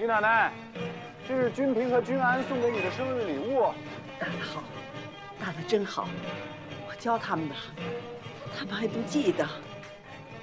徐奶奶，这是君平和君安送给你的生日礼物。 打得好，打得真好，我教他们的，他们还都记得。